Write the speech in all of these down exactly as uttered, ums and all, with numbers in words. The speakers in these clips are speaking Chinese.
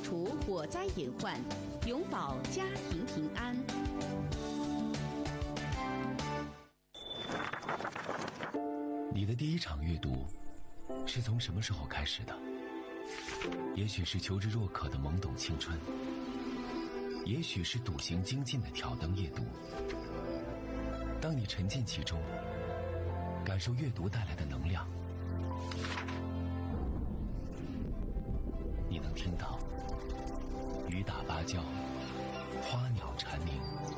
除火灾隐患，永保家庭平安。 你的第一场阅读是从什么时候开始的？也许是求知若渴的懵懂青春，也许是笃行精进的挑灯夜读。当你沉浸其中，感受阅读带来的能量，你能听到雨打芭蕉，花鸟蝉鸣，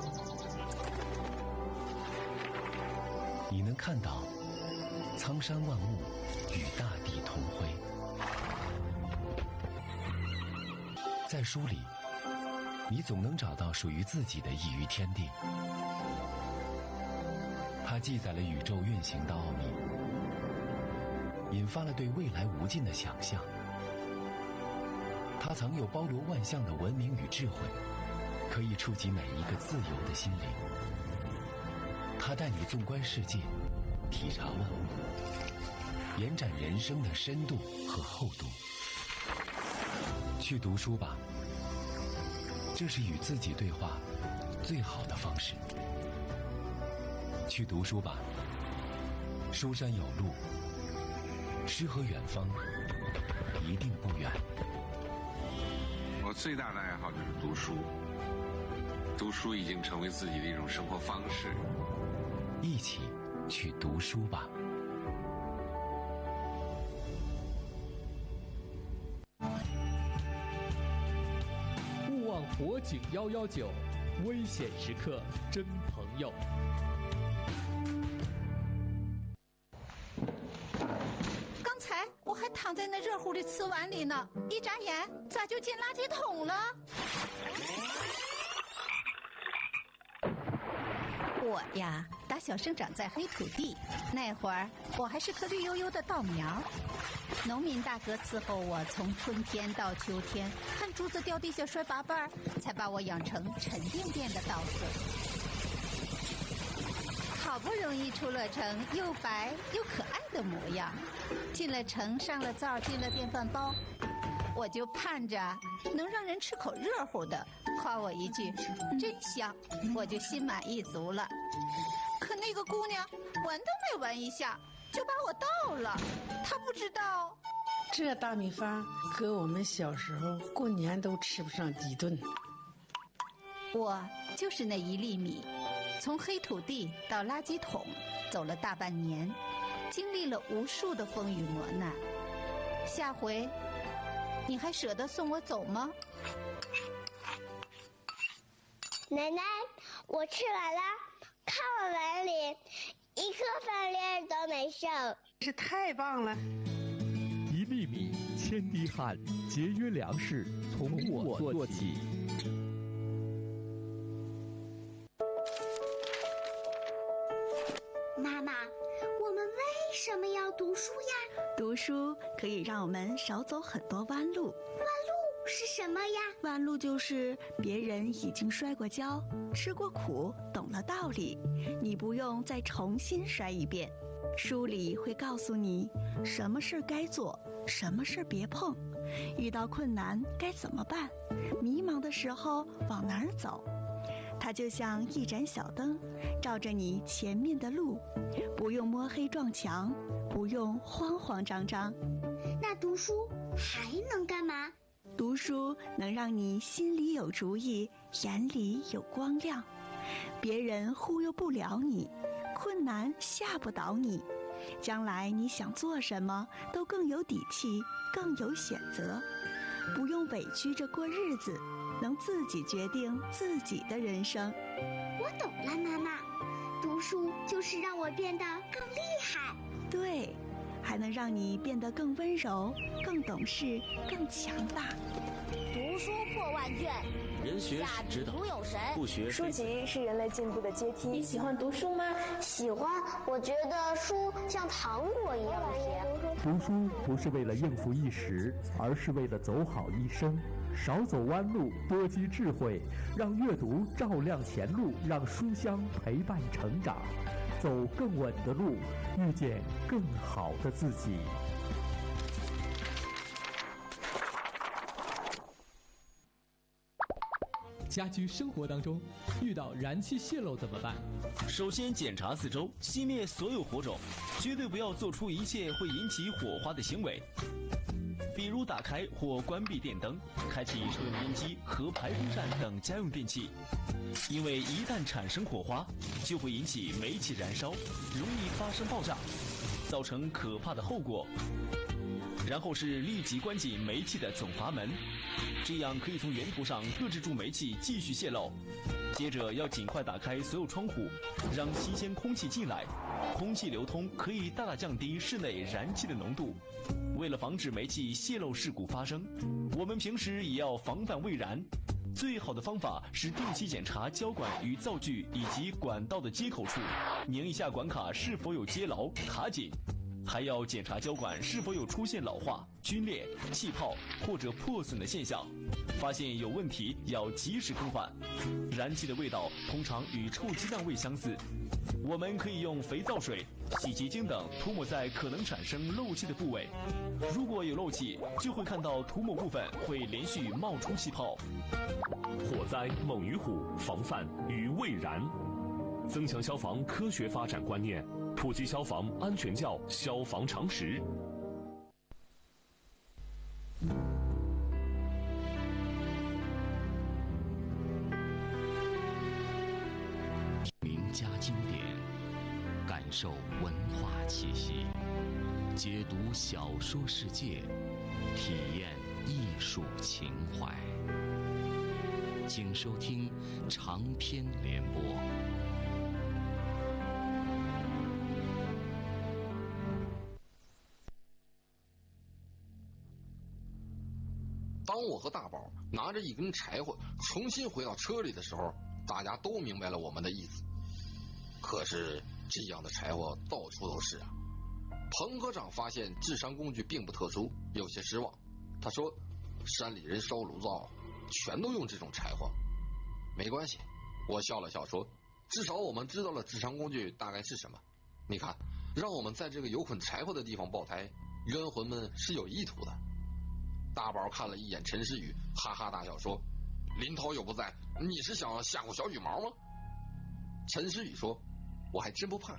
你能看到苍山万物与大地同辉。在书里，你总能找到属于自己的一隅天地。它记载了宇宙运行的奥秘，引发了对未来无尽的想象。它藏有包罗万象的文明与智慧，可以触及每一个自由的心灵。它带你纵观世界，体察万物，延展人生的深度和厚度。去读书吧，这是与自己对话最好的方式。去读书吧，书山有路，诗和远方一定不远。 我最大的爱好就是读书，读书已经成为自己的一种生活方式。 一起去读书吧。 勿忘火警幺幺九，危险时刻真朋友。 刚才我还躺在那热乎的瓷碗里呢，一眨眼咋就进垃圾桶了？我呀，打小生长在黑土地，那会儿我还是颗绿油油的稻苗。农民大哥伺候我从春天到秋天，看竹子掉地下摔八瓣，才把我养成沉甸甸的稻穗。好不容易出了城，又白又可爱的模样，进了城，上了灶，进了电饭煲，我就盼着能让人吃口热乎的，夸我一句真香，我就心满意足了。可那个姑娘闻都没闻一下就把我倒了，她不知道这大米饭搁我们小时候过年都吃不上几顿。 我就是那一粒米，从黑土地到垃圾桶走了大半年，经历了无数的风雨磨难。下回你还舍得送我走吗？ 奶奶，我吃完了，看我碗里一颗饭粒儿都没剩， 是太棒了。 一粒米，千滴汗，节约粮食，从我做起。 妈妈，我们为什么要读书呀？ 读书可以让我们少走很多弯路。 弯路是什么呀？ 弯路就是别人已经摔过跤，吃过苦，懂了道理，你不用再重新摔一遍。书里会告诉你什么事该做，什么事别碰，遇到困难该怎么办，迷茫的时候往哪儿走。它就像一盏小灯，照着你前面的路，不用摸黑撞墙，不用慌慌张张。 那读书还能干嘛？ 读书能让你心里有主意，眼里有光亮，别人忽悠不了你，困难吓不倒你，将来你想做什么都更有底气，更有选择，不用委屈着过日子，能自己决定自己的人生。 我懂了，妈妈，读书就是让我变得更厉害。 对，还能让你变得更温柔，更懂事，更强大。 读书破万卷， 人学是指导，不学书籍是人类进步的阶梯。 你喜欢读书吗？ 喜欢，我觉得书像糖果一样甜。 读书不是为了应付一时，而是为了走好一生。少走弯路，多积智慧，让阅读照亮前路，让书香陪伴成长，走更稳的路，遇见更好的自己。 家居生活当中遇到燃气泄漏怎么办？ 首先检查四周，熄灭所有火种，绝对不要做出一切会引起火花的行为，比如打开或关闭电灯，开启抽油烟机和排风扇等家用电器，因为一旦产生火花，就会引起煤气燃烧，容易发生爆炸，造成可怕的后果。然后是立即关紧煤气的总阀门，这样可以从源头上遏制住煤气继续泄漏。接着要尽快打开所有窗户，让新鲜空气进来，空气流通可以大大降低室内燃气的浓度。为了防止煤气泄漏事故发生，我们平时也要防范未燃。最好的方法是定期检查胶管与灶具以及管道的接口处，拧一下管卡是否有接牢卡紧。还要检查胶管是否有出现老化、皲裂、气泡或者破损的现象，发现有问题要及时更换。燃气的味道通常与臭鸡蛋味相似，我们可以用肥皂水、洗洁精等涂抹在可能产生漏气的部位。如果有漏气，就会看到涂抹部分会连续冒出气泡。 火灾猛于虎，防范于未然。增强消防科学发展观念，普及消防安全教消防常识。 名家经典，感受文化气息，解读小说世界，体验艺术情怀。请收听长篇联播。 当我和大宝拿着一根柴火重新回到车里的时候，大家都明白了我们的意思。可是这样的柴火到处都是啊。彭科长发现治伤工具并不特殊，有些失望。他说山里人烧炉灶全都用这种柴火。没关系，我笑了笑说，至少我们知道了治伤工具大概是什么。你看，让我们在这个有捆柴火的地方爆胎，冤魂们是有意图的。大宝看了一眼陈诗雨，哈哈大笑说，林涛又不在，你是想吓唬小羽毛吗？陈诗雨说，我还真不怕。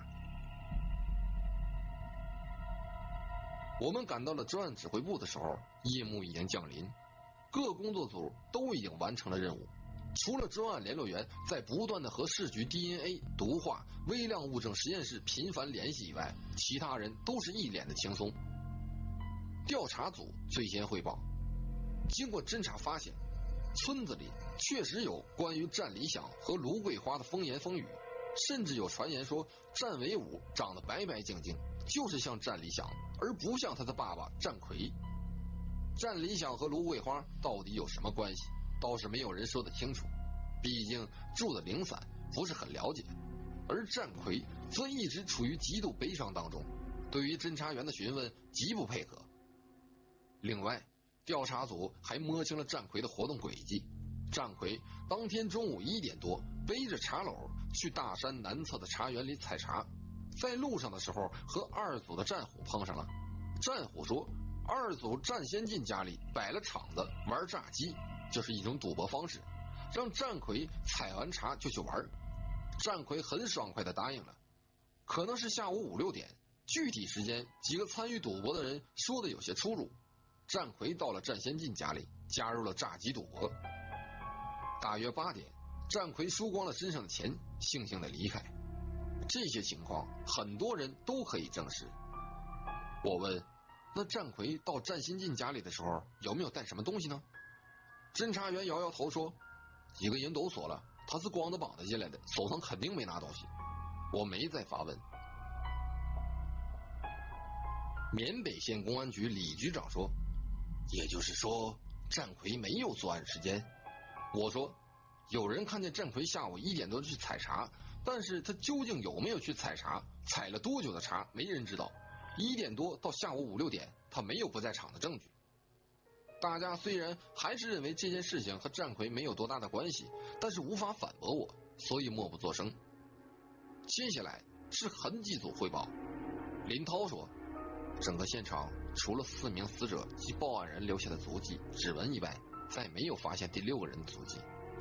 我们赶到了专案指挥部的时候，夜幕已经降临，各工作组都已经完成了任务，除了专案联络员在不断的和市局 D N A 毒化微量物证实验室频繁联系以外，其他人都是一脸的轻松。调查组最先汇报，经过侦查发现，村子里确实有关于战理想和卢桂花的风言风语，甚至有传言说战维武长得白白净净，就是像战理想，而不像他的爸爸战魁。战理想和卢桂花到底有什么关系，倒是没有人说得清楚，毕竟住的零散，不是很了解。而战魁则一直处于极度悲伤当中，对于侦查员的询问极不配合。另外，调查组还摸清了战魁的活动轨迹。战魁当天中午一点多背着茶篓去大山南侧的茶园里采茶，在路上的时候和二组的战虎碰上了。战虎说，二组战先进家里摆了场子玩炸鸡，就是一种赌博方式，让战魁采完茶就去玩。战魁很爽快地答应了。可能是下午五六点，具体时间几个参与赌博的人说的有些出入。战魁到了战先进家里，加入了炸鸡赌博。大约八点，战魁输光了身上的钱，悻悻地离开。这些情况很多人都可以证实。我问，那战魁到战先进家里的时候有没有带什么东西呢？侦查员摇摇头说，几个人都说了，他是光着膀子进来的，手上肯定没拿东西。我没再发问。缅北县公安局李局长说，也就是说战魁没有作案时间。我说，有人看见战魁下午一点多去采茶，但是他究竟有没有去采茶，采了多久的茶没人知道。一点多到下午五六点，他没有不在场的证据。大家虽然还是认为这件事情和战魁没有多大的关系，但是无法反驳我，所以默不作声。接下来是痕迹组汇报。林涛说，整个现场除了四名死者及报案人留下的足迹、指纹以外，再没有发现第六个人的足迹，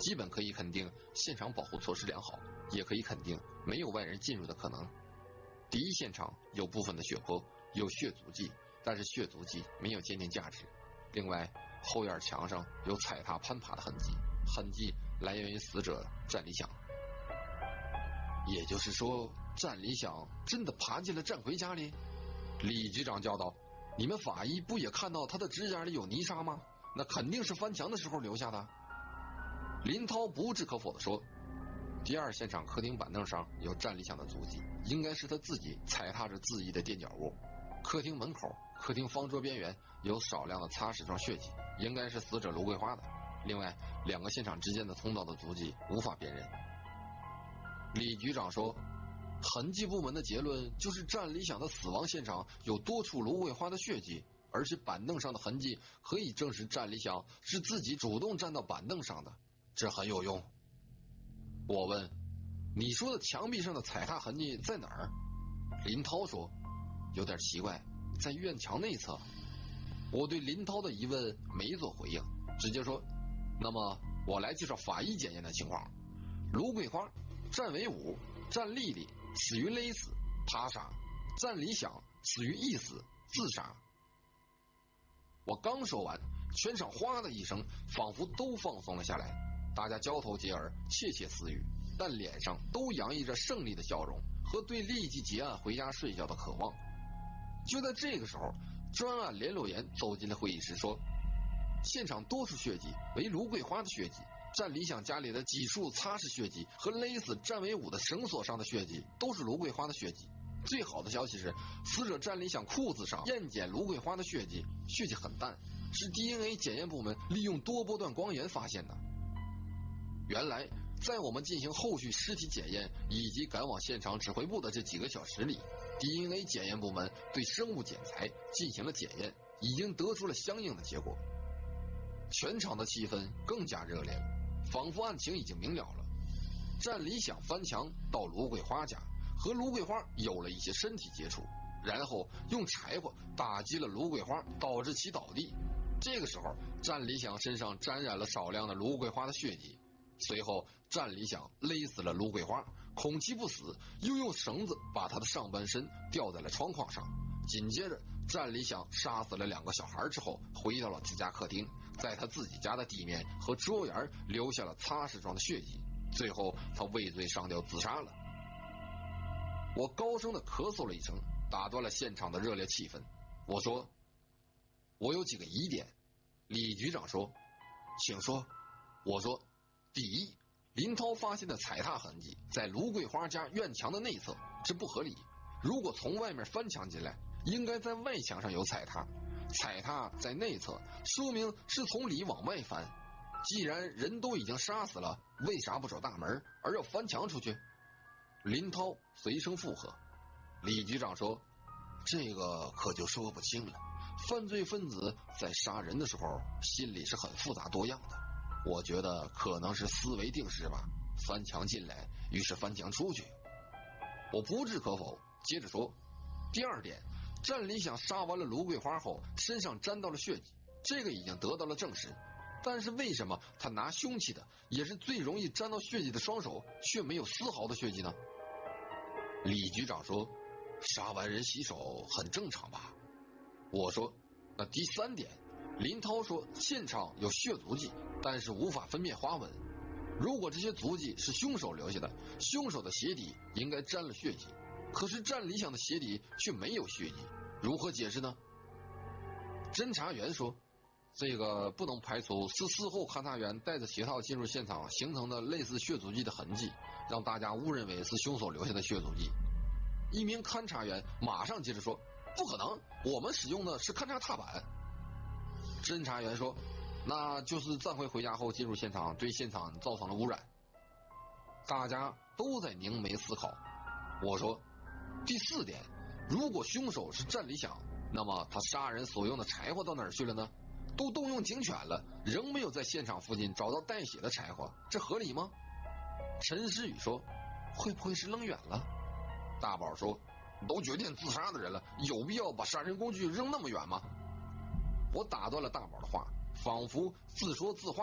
基本可以肯定现场保护措施良好，也可以肯定没有外人进入的可能。第一现场有部分的血泊，有血足迹，但是血足迹没有鉴定价值。另外，后院墙上有踩踏攀爬的痕迹，痕迹来源于死者战理想。也就是说，战理想真的爬进了战魁家里？李局长叫道：“你们法医不也看到他的指甲里有泥沙吗？那肯定是翻墙的时候留下的。”林涛不置可否地说：“第二现场客厅板凳上有战理想的足迹，应该是他自己踩踏着自缢的垫脚物。客厅门口、客厅方桌边缘有少量的擦拭状血迹，应该是死者卢桂花的。另外，两个现场之间的通道的足迹无法辨认。”李局长说：“痕迹部门的结论就是战理想的死亡现场有多处卢桂花的血迹，而且板凳上的痕迹可以证实战理想是自己主动站到板凳上的，这很有用。”我问：“你说的墙壁上的踩踏痕迹在哪儿？”林涛说：“有点奇怪，在院墙内侧。”我对林涛的疑问没做回应，直接说：“那么我来介绍法医检验的情况。卢桂花、战维武、战丽丽死于勒死、他杀，战理想死于缢死、自杀。”我刚说完，全场哗的一声，仿佛都放松了下来，大家交头接耳，窃窃私语，但脸上都洋溢着胜利的笑容和对立即结案回家睡觉的渴望。就在这个时候，专案联络员走进了会议室，说：“现场多处血迹为卢桂花的血迹，战理想家里的几处擦拭血迹和勒死战维武的绳索上的血迹都是卢桂花的血迹。最好的消息是，死者战理想裤子上验检卢桂花的血迹，血迹很淡，是 D N A 检验部门利用多波段光源发现的。”原来，在我们进行后续尸体检验以及赶往现场指挥部的这几个小时里， D N A 检验部门对生物检材进行了检验，已经得出了相应的结果。全场的气氛更加热烈了，仿佛案情已经明了了。战理想翻墙到卢桂花家，和卢桂花有了一些身体接触，然后用柴火打击了卢桂花，导致其倒地。这个时候，战理想身上沾染了少量的卢桂花的血迹。随后，战理想勒死了卢桂花，恐其不死，又用绳子把他的上半身吊在了窗框上。紧接着，战理想杀死了两个小孩之后，回到了自家客厅，在他自己家的地面和桌沿留下了擦拭状的血迹。最后，他畏罪上吊自杀了。我高声的咳嗽了一声，打断了现场的热烈气氛。我说：“我有几个疑点。”李局长说：“请说。”我说：“第一，林涛发现的踩踏痕迹在卢桂花家院墙的内侧，这不合理。如果从外面翻墙进来，应该在外墙上有踩踏，踩踏在内侧，说明是从里往外翻。既然人都已经杀死了，为啥不找大门，而要翻墙出去？”林涛随声附和。李局长说：“这个可就说不清了。犯罪分子在杀人的时候，心里是很复杂多样的。我觉得可能是思维定式吧，翻墙进来，于是翻墙出去。”我不置可否，接着说：“第二点，战理想杀完了卢桂花后，身上沾到了血迹，这个已经得到了证实。但是为什么他拿凶器的，也是最容易沾到血迹的双手，却没有丝毫的血迹呢？”李局长说：“杀完人洗手很正常吧？”我说：“那第三点，林涛说现场有血足迹，但是无法分辨花纹。如果这些足迹是凶手留下的，凶手的鞋底应该沾了血迹，可是战理想的鞋底却没有血迹，如何解释呢？”侦查员说：“这个不能排除是事后勘查员带着鞋套进入现场形成的类似血足迹的痕迹，让大家误认为是凶手留下的血足迹。”一名勘查员马上接着说：“不可能，我们使用的是勘察踏板。”侦查员说：“那就是战魁回家后进入现场，对现场造成了污染。”大家都在凝眉思考。我说：“第四点，如果凶手是战理想，那么他杀人所用的柴火到哪儿去了呢？都动用警犬了，仍没有在现场附近找到带血的柴火，这合理吗？”陈诗雨说：“会不会是扔远了？”大宝说：“都决定自杀的人了，有必要把杀人工具扔那么远吗？”我打断了大宝的话，仿佛自说自话。